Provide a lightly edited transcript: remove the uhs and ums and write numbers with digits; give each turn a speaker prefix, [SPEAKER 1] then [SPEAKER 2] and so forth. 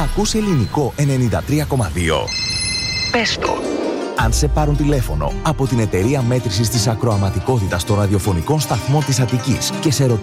[SPEAKER 1] Ακούς Ελληνικό 93,2. Πες το. Αν σε πάρουν τηλέφωνο από την εταιρεία μέτρησης της ακροαματικότητας των ραδιοφωνικών σταθμών της Αττικής και σε ρωτήσουν